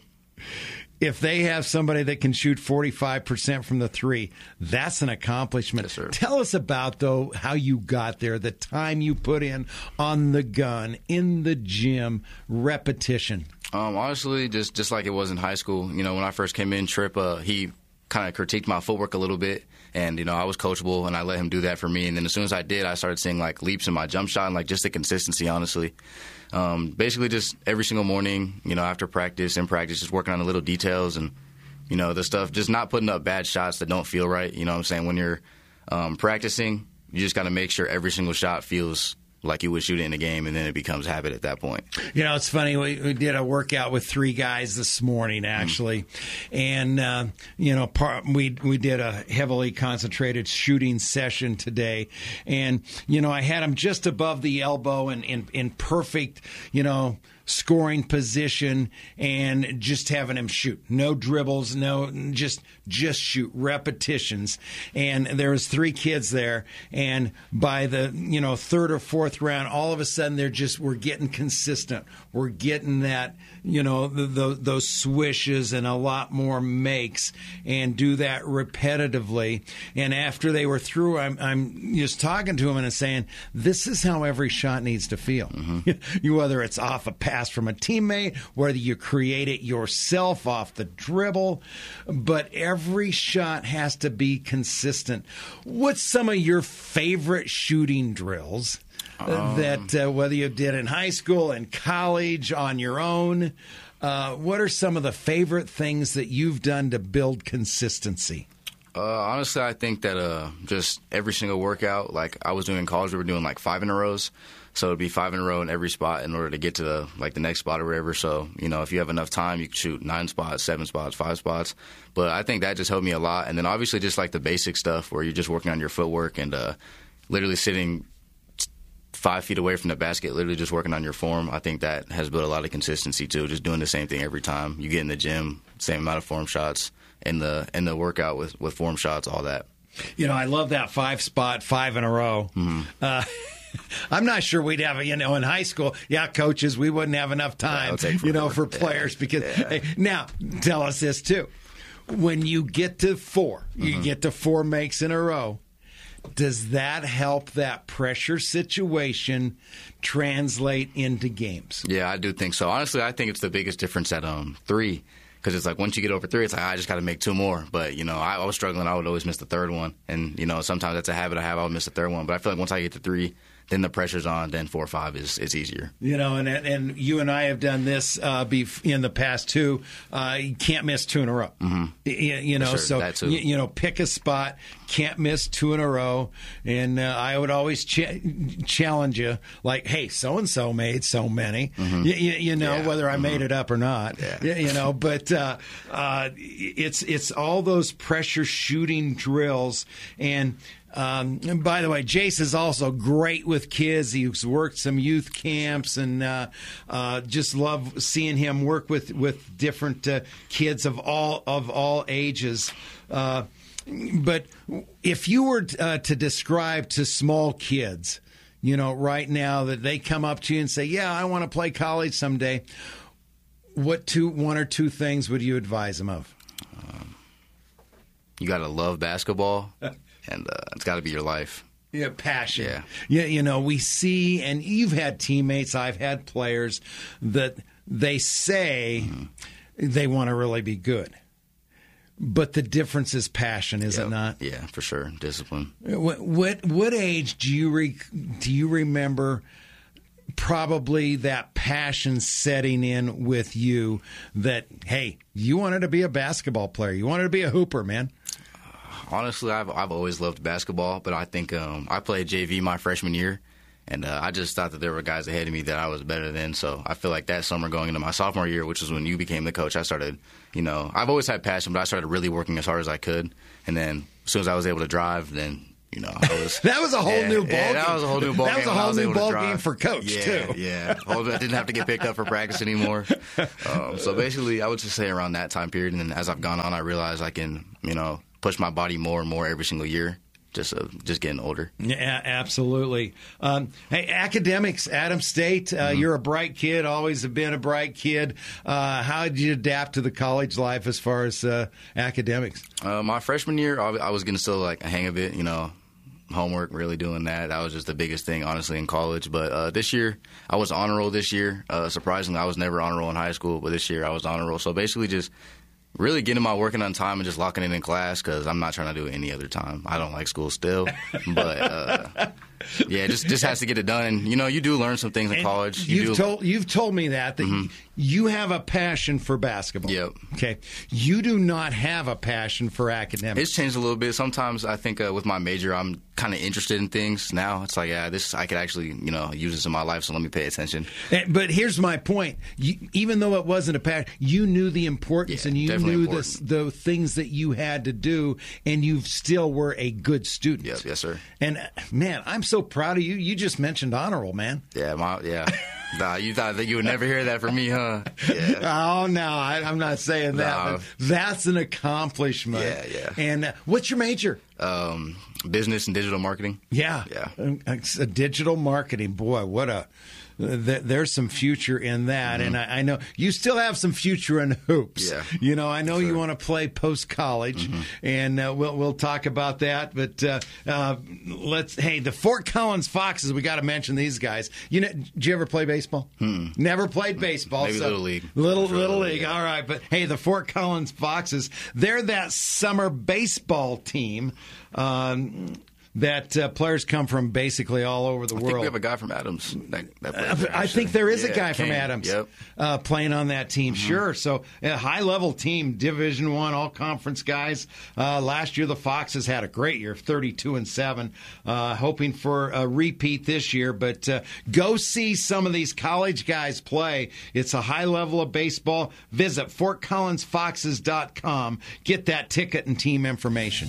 if they have somebody that can shoot 45% from the three, that's an accomplishment. Tell us about, though, how you got there, the time you put in on the gun, in the gym, repetition. Honestly, just like it was in high school. When I first came in, Tripp, he kind of critiqued my footwork a little bit. And, I was coachable, and I let him do that for me. And then as soon as I did, I started seeing, leaps in my jump shot and, just the consistency, honestly. Basically just every single morning, after practice, in practice, just working on the little details and, the stuff, just not putting up bad shots that don't feel right. You know what I'm saying? When you're practicing, you just got to make sure every single shot feels like you would shoot it in a game, and then it becomes habit at that point. It's funny. We did a workout with three guys this morning, actually. And, we did a heavily concentrated shooting session today. And, I had them just above the elbow and in perfect, scoring position and just having him shoot. No dribbles, just shoot, repetitions. And there was three kids there, and by the, third or fourth round, all of a sudden we're getting consistent. We're getting that, those swishes and a lot more makes, and do that repetitively. And after they were through, I'm just talking to them and saying, this is how every shot needs to feel. Mm-hmm. Whether it's off a pass from a teammate, whether you create it yourself off the dribble, but every shot has to be consistent. What's some of your favorite shooting drills that whether you did in high school, in college, on your own? What are some of the favorite things that you've done to build consistency? Honestly, I think that just every single workout, like I was doing in college, we were doing 5 in a rows. So it'd be 5 in a row in every spot in order to get to the next spot or whatever. So, if you have enough time, you can shoot 9 spots, 7 spots, 5 spots. But I think that just helped me a lot. And then obviously just the basic stuff where you're just working on your footwork and literally sitting 5 feet away from the basket, literally just working on your form. I think that has built a lot of consistency too, just doing the same thing every time. You get in the gym, same amount of form shots, in the workout with form shots, all that. I love that 5 spot, 5 in a row. Mm-hmm. I'm not sure we'd have, in high school, coaches, we wouldn't have enough time, for players. Because hey, now, tell us this, too. When you get to 4, you get to 4 makes in a row, does that help that pressure situation translate into games? Yeah, I do think so. Honestly, I think it's the biggest difference at 3. Because it's once you get over 3, it's I just got to make 2 more. But, I was struggling. I would always miss the third one. And, sometimes that's a habit I have. I would miss the third one. But I feel like once I get to 3, then the pressure's on. Then 4 or 5 is easier. And you and I have done this in the past, too. You can't miss 2 in a row. Mm-hmm. So that too. Pick a spot. Can't miss 2 in a row. And I would always challenge you, hey, so-and-so made so many. Mm-hmm. Whether I made it up or not. Yeah. But it's all those pressure shooting drills. And by the way, Jace is also great with kids. He's worked some youth camps, and just love seeing him work with different kids of all ages. But if you were to describe to small kids, right now that they come up to you and say, "Yeah, I want to play college someday," what 1 or 2 things would you advise them of? You got to love basketball. And it's got to be your life. Yeah, passion. Yeah. We see, and you've had teammates, I've had players that they say they want to really be good. But the difference is passion, is it not? Yeah, for sure. Discipline. What age do you remember probably that passion setting in with you that, hey, you wanted to be a basketball player. You wanted to be a hooper, man. Honestly, I've always loved basketball, but I think I played JV my freshman year, And I just thought that there were guys ahead of me that I was better than. So I feel like that summer going into my sophomore year, which was when you became the coach, I started, I've always had passion, but I started really working as hard as I could. And then as soon as I was able to drive, then, I was... that was a whole new ball game. That was a whole new ball game. That was a whole new ball game for Coach, too. Yeah. I didn't have to get picked up for practice anymore. So basically, I would just say around that time period. And then as I've gone on, I realized I can, push my body more and more every single year. Just getting older. Yeah, absolutely. Hey, academics, Adams State, you're a bright kid, always have been a bright kid. How did you adapt to the college life as far as academics? My freshman year, I was getting still like a hang of it, homework, really doing that. That was just the biggest thing, honestly, in college. But this year, I was honor roll this year. Surprisingly, I was never honor roll in high school, but this year I was honor roll. So basically just really getting my working on time and just locking it in class because I'm not trying to do it any other time. I don't like school still. But, just has to get it done. You do learn some things in college. You've told me that you have a passion for basketball. Yep. Okay. You do not have a passion for academics. It's changed a little bit. Sometimes I think with my major, I'm kind of interested in things. Now it's like, this I could actually, use this in my life, so let me pay attention. But here's my point. Even though it wasn't a passion, you knew the importance and you knew the things that you had to do, and you still were a good student. Yes, sir. And, man, I'm so proud of you. You just mentioned honor roll, man. Yeah, Nah, you thought that you would never hear that from me, huh? Yeah. Oh, no, I'm not saying that. But that's an accomplishment. Yeah. And what's your major? Business and digital marketing. Yeah. Digital marketing. Boy, what a... There's some future in that, and I know you still have some future in hoops. Yeah. I know you want to play post-college, and we'll talk about that. But the Fort Collins Foxes, we got to mention these guys. Did you ever play baseball? Never played baseball. Maybe Little League. Little League. Yeah. All right, but hey, the Fort Collins Foxes, they're that summer baseball team. That players come from basically all over the world. I think we have a guy from Adams. I think there is a guy from Adams playing on that team. Sure. So a high-level team, Division I, all-conference guys. Last year the Foxes had a great year, 32-7. Hoping for a repeat this year. But go see some of these college guys play. It's a high level of baseball. Visit FortCollinsFoxes.com. Get that ticket and team information.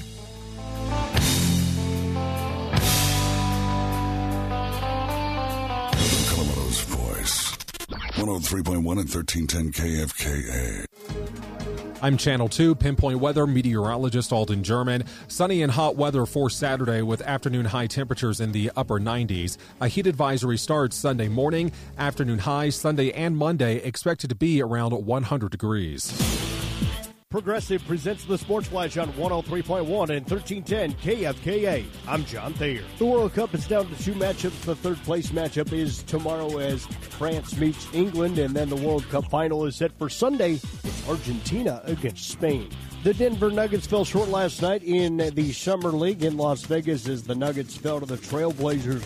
Colorado's voice. 103.1 and 1310 KFKA. I'm Channel 2 Pinpoint Weather meteorologist Alden German. Sunny and hot weather for Saturday with afternoon high temperatures in the upper 90s. A heat advisory starts Sunday morning. Afternoon highs Sunday and Monday expected to be around 100 degrees. Progressive presents the Sports Flash on 103.1 and 1310 KFKA. I'm John Thayer. The World Cup is down to two matchups. The third place matchup is tomorrow as France meets England, and then the World Cup final is set for Sunday. It's Argentina against Spain. The Denver Nuggets fell short last night in the Summer League in Las Vegas as the Nuggets fell to the Trailblazers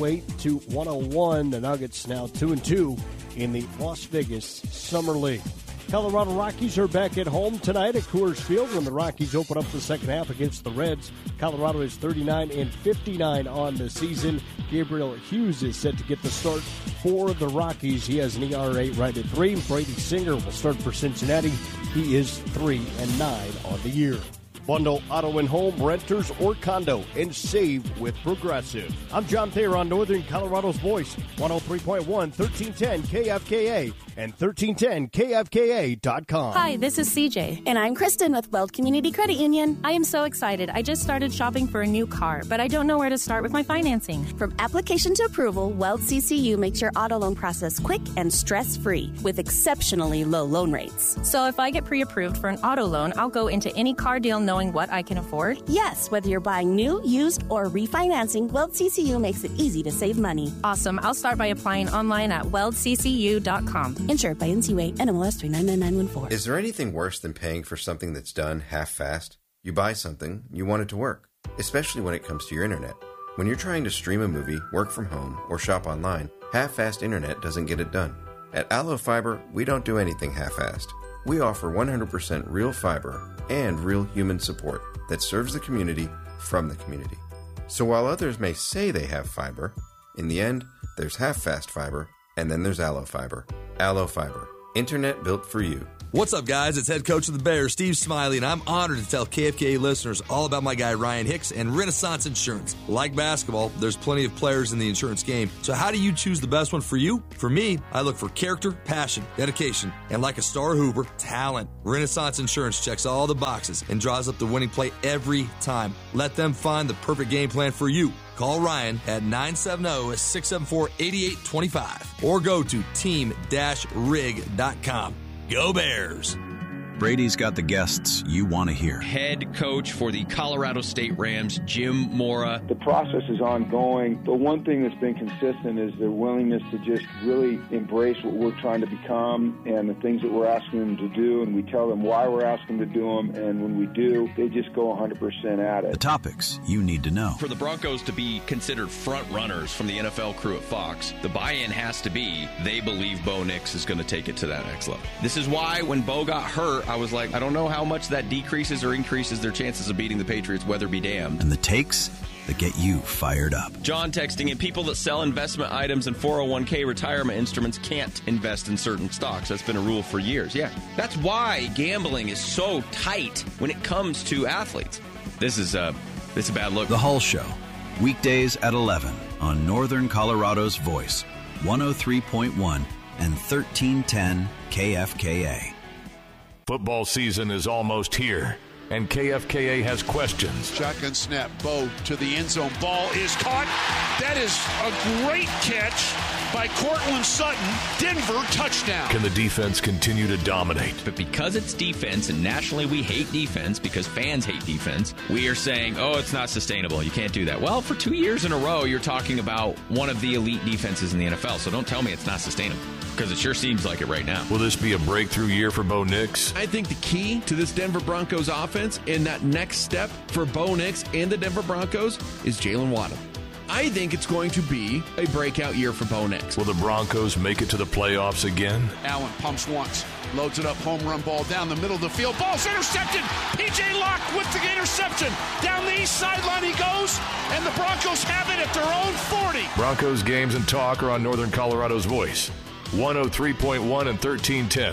108-101. The Nuggets now 2-2 in the Las Vegas Summer League. Colorado Rockies are back at home tonight at Coors Field when the Rockies open up the second half against the Reds. Colorado is 39-59 on the season. Gabriel Hughes is set to get the start for the Rockies. He has an ERA right at 3. Brady Singer will start for Cincinnati. He is 3-9 on the year. Bundle auto and home, renters, or condo, and save with Progressive. I'm John Thayer on Northern Colorado's Voice, 103.1, 1310 KFKA, and 1310KFKA.com. Hi, this is CJ. And I'm Kristen with Weld Community Credit Union. I am so excited. I just started shopping for a new car, but I don't know where to start with my financing. From application to approval, Weld CCU makes your auto loan process quick and stress-free with exceptionally low loan rates. So if I get pre-approved for an auto loan, I'll go into any car deal knowing what I can afford? Yes, whether you're buying new, used, or refinancing, Weld CCU makes it easy to save money. Awesome. I'll start by applying online at weldccu.com. Insured by NCUA, NMLS 399914. Is there anything worse than paying for something that's done half-fast? You buy something, you want it to work, especially when it comes to your internet. When you're trying to stream a movie, work from home, or shop online, half-fast internet doesn't get it done. At Allo Fiber, we don't do anything half-assed. We offer 100% real fiber and real human support that serves the community from the community. So while others may say they have fiber, In the end, there's half-fast fiber, and then there's Allo Fiber. Allo Fiber, internet built for you. What's up, guys? It's head coach of the Bears, Steve Smiley, and I'm honored to tell KFKA listeners all about my guy Ryan Hicks and Renaissance Insurance. Like basketball, there's plenty of players in the insurance game, so how do you choose the best one for you? For me, I look for character, passion, dedication, and like a star Hoover, talent. Renaissance Insurance checks all the boxes and draws up the winning play every time. Let them find the perfect game plan for you. Call Ryan at 970-674-8825 or go to team-rig.com. Go Bears! Brady's got the guests you want to hear. Head coach for the Colorado State Rams, Jim Mora. The process is ongoing. The one thing that's been consistent is their willingness to just really embrace what we're trying to become and the things that we're asking them to do, and we tell them why we're asking them to do them, and when we do, they just go 100% at it. The topics you need to know. For the Broncos to be considered front runners from the NFL crew at Fox, the buy-in has to be they believe Bo Nix is going to take it to that next level. This is why when Bo got hurt, I was like, I don't know how much that decreases or increases their chances of beating the Patriots, weather be damned. And the takes that get you fired up. John texting in, people that sell investment items and 401k retirement instruments can't invest in certain stocks. That's been a rule for years. Yeah, that's why gambling is so tight when it comes to athletes. This is a bad look. The Hull Show, weekdays at 11 on Northern Colorado's Voice, 103.1 and 1310 KFKA. Football season is almost here, and KFKA has questions. Shotgun snap, Bo to the end zone. Ball is caught. That is a great catch by Cortland Sutton. Denver touchdown. Can the defense continue to dominate? But because it's defense, and nationally we hate defense because fans hate defense, we are saying, oh, it's not sustainable. You can't do that. Well, for 2 years in a row, you're talking about one of the elite defenses in the NFL, so don't tell me it's not sustainable, because it sure seems like it right now. Will this be a breakthrough year for Bo Nix? I think the key to this Denver Broncos offense and that next step for Bo Nix and the Denver Broncos is Jalen Waddle. I think it's going to be a breakout year for Bo Nix. Will the Broncos make it to the playoffs again? Allen pumps once, loads it up, home run ball down the middle of the field. Ball's intercepted. P.J. Locke with the interception. Down the east sideline he goes, and the Broncos have it at their own 40. Broncos games and talk are on Northern Colorado's Voice, 103.1 and 1310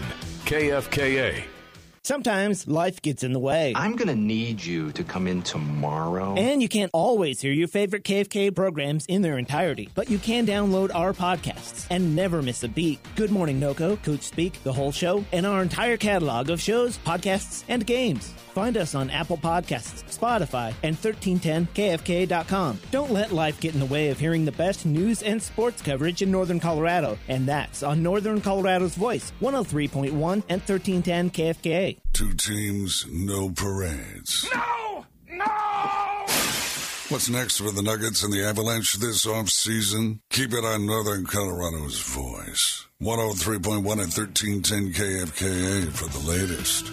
KFKA. Sometimes life gets in the way. I'm going to need you to come in tomorrow. And you can't always hear your favorite KFKA programs in their entirety, but you can download our podcasts and never miss a beat. Good Morning NoCo, Coach Speak, The Whole Show, and our entire catalog of shows, podcasts, and games. Find us on Apple Podcasts, Spotify, and 1310kfka.com. Don't let life get in the way of hearing the best news and sports coverage in Northern Colorado, and that's on Northern Colorado's Voice, 103.1 and 1310 KFKA. Two teams, no parades. No! What's next for the Nuggets and the Avalanche this offseason? Keep it on Northern Colorado's Voice, 103.1 and 1310 KFKA for the latest.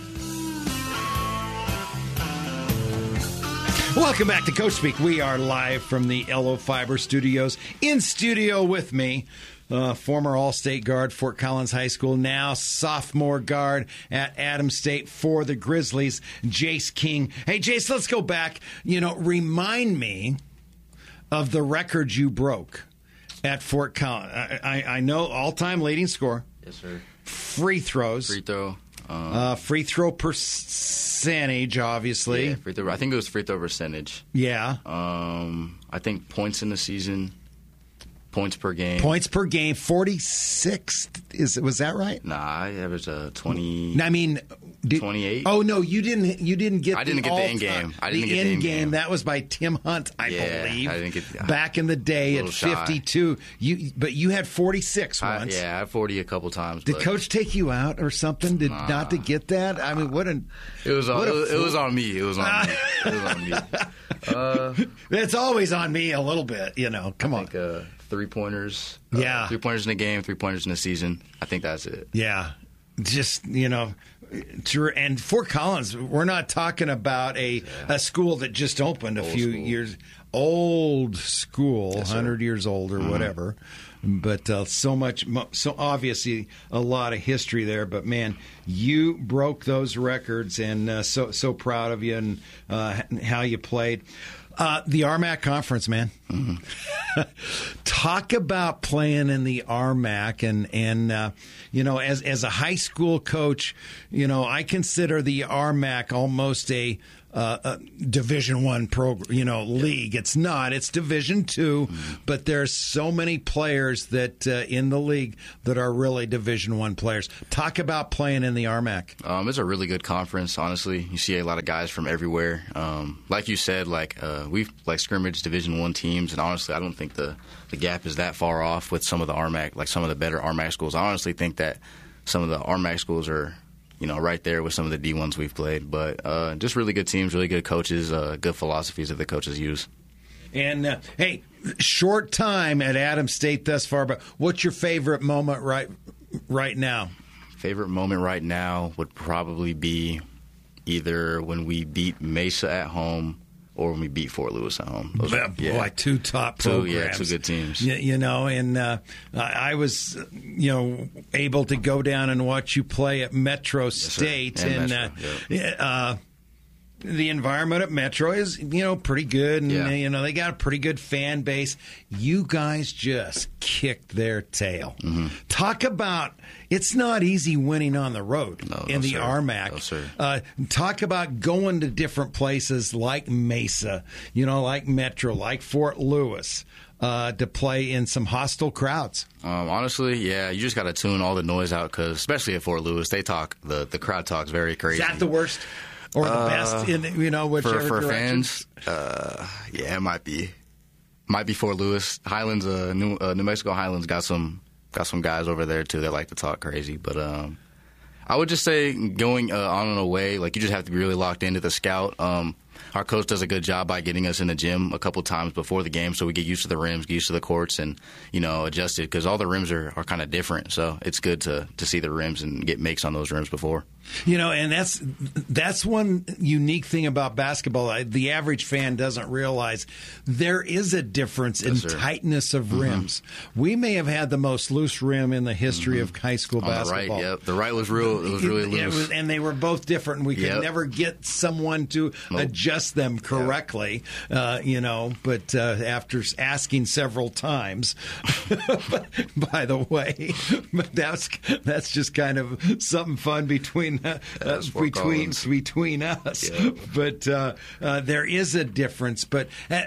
Welcome back to Coach Speak. We are live from the Allo Fiber studios. In studio with me, former All-State guard, Fort Collins High School, now sophomore guard at Adams State for the Grizzlies, Jace King. Hey, Jace, let's go back. Remind me of the record you broke at Fort Collins. I know all-time leading score. Yes, sir. Free throws. Free throw. Free throw percentage, obviously. Yeah, free throw. I think it was free throw percentage. Yeah. I think points in the season, points per game. 46. Was that right? Nah, I averaged 20. 28. Oh no, you didn't get. I didn't get the end game. The end game. That was by Tim Hunt, I believe. I didn't get back in the day at 52. But you had 46 once. I had 40 a couple times. Did Coach take you out or something? Not to get that? I mean, what an. It was on me. It was on me. It's always on me a little bit. Come on. 3-pointers. Yeah. 3-pointers in a game, 3-pointers in a season. I think that's it. Yeah. Just, and Fort Collins, we're not talking about a school that just opened a few years. old school, Yes, sir. 100 years old or whatever. But so obviously a lot of history there. But man, you broke those records, and so proud of you and how you played. The RMAC conference, man. Talk about playing in the RMAC, and as a high school coach, I consider the RMAC almost a Division I program, league. It's not. It's Division II, but there's so many players that in the league that are really Division I players. Talk about playing in the RMAC. It's a really good conference, honestly. You see a lot of guys from everywhere. Like you said, we've scrimmaged Division I teams, and honestly, I don't think the gap is that far off with some of the RMAC, some of the better RMAC schools. I honestly think that some of the RMAC schools are right there with some of the D1s we've played. But just really good teams, really good coaches, good philosophies that the coaches use. And, hey, short time at Adams State thus far, but what's your favorite moment right now? Favorite moment right now would probably be either when we beat Mesa at home or when we beat Fort Lewis at home. Two top programs. Two good teams. And I was, able to go down and watch you play at Metro State. And the environment at Metro is, pretty good. And, they got a pretty good fan base. You guys just kicked their tail. Talk about, it's not easy winning on the road in the RMAC. No, sir. Talk about going to different places like Mesa, like Metro, like Fort Lewis, to play in some hostile crowds. Honestly, yeah, you just got to tune all the noise out because, especially at Fort Lewis, they talk, the crowd talks very crazy. Is that the worst? Or the best, whichever for direction? fans, it might be Fort Lewis. Highlands, New Mexico Highlands got some guys over there too that like to talk crazy. But I would just say going on and away, you just have to be really locked into the scout. Our coach does a good job by getting us in the gym a couple times before the game, so we get used to the rims, get used to the courts, and adjust it because all the rims are kind of different. So it's good to see the rims and get makes on those rims before. And that's one unique thing about basketball. The average fan doesn't realize there is a difference in tightness of rims. We may have had the most loose rim in the history of high school basketball. The right, the right was real. It was really loose, and they were both different. We could never get someone to adjust them correctly. But after asking several times, by the way, but that's just kind of something fun between us. But there is a difference. But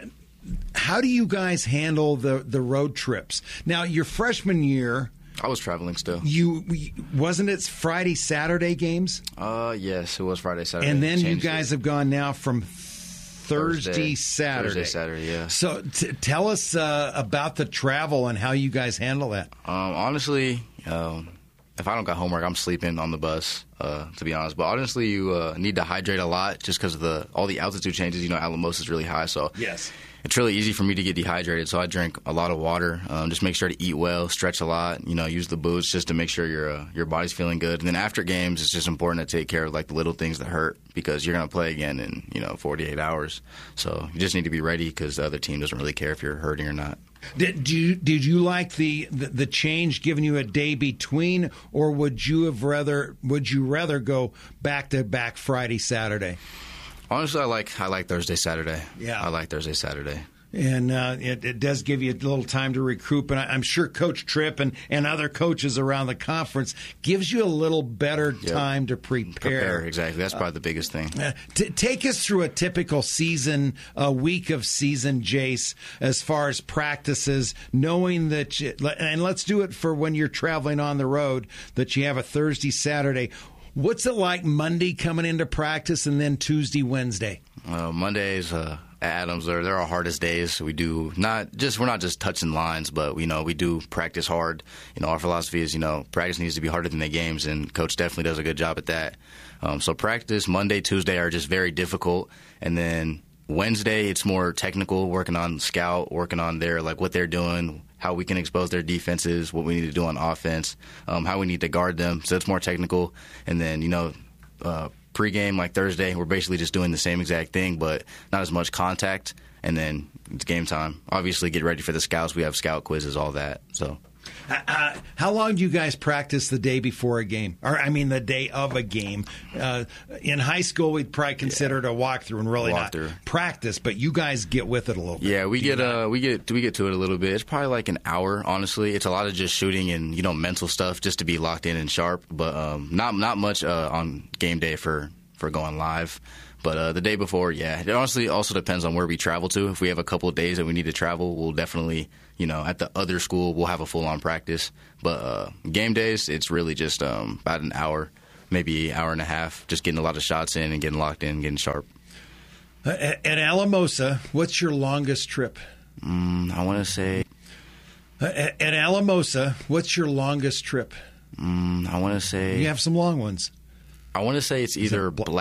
how do you guys handle the road trips? Now, your freshman year, I was traveling still. Wasn't it Friday, Saturday games? Yes, it was Friday, Saturday. And then you guys have gone now from Thursday, Saturday, yeah. So tell us about the travel and how you guys handle that. Honestly, if I don't got homework, I'm sleeping on the bus, to be honest. But honestly, you need to hydrate a lot just because of all the altitude changes. Alamosa is really high, so yes, it's really easy for me to get dehydrated. So I drink a lot of water. Just make sure to eat well, stretch a lot. Use the boots just to make sure your body's feeling good. And then after games, it's just important to take care of the little things that hurt because you're going to play again in 48 hours. So you just need to be ready because the other team doesn't really care if you're hurting or not. Did you like the change, giving you a day between, or would you rather go back to back Friday, Saturday? Honestly, I like Thursday, Saturday. Yeah, I like Thursday, Saturday. And it does give you a little time to recoup. And I'm sure Coach Tripp and other coaches around the conference gives you a little better time to prepare. Exactly. That's probably the biggest thing. Take us through a typical season, a week of season, Jace, as far as practices, knowing that, and let's do it for when you're traveling on the road, that you have a Thursday, Saturday. What's it like Monday coming into practice and then Tuesday, Wednesday? Mondays at Adams, they're our hardest days. We're not just touching lines, but we do practice hard. Our philosophy is practice needs to be harder than the games, and Coach definitely does a good job at that. So practice Monday, Tuesday are just very difficult, and then Wednesday it's more technical, working on scout, working on what they're doing, how we can expose their defenses, what we need to do on offense, how we need to guard them. So it's more technical. And then, pregame, like Thursday, we're basically just doing the same exact thing, but not as much contact. and then it's game time. Obviously, get ready for the scouts. We have scout quizzes, all that. So. How long do you guys practice the day before a game? Or, I mean, the day of a game? In high school, we'd probably consider it a walkthrough and really not practice, but you guys get with it a little bit. Yeah, we get to it a little bit. It's probably like an hour, honestly. It's a lot of just shooting and, mental stuff just to be locked in and sharp, but not much on game day for going live. But the day before, yeah, it honestly also depends on where we travel to. If we have a couple of days that we need to travel, we'll definitely, at the other school, we'll have a full-on practice. But game days, it's really just about an hour, maybe an hour and a half, just getting a lot of shots in and getting locked in, getting sharp. At Alamosa, what's your longest trip? I want to say... At Alamosa, what's your longest trip? I want to say... You have some long ones. I want to say it's either Black